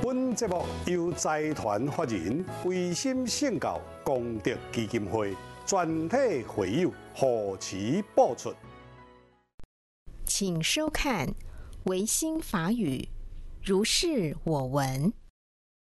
本节目由财团法人维心圣教功德基金会全体会友护持播出。 请收看维新法语，如是我闻。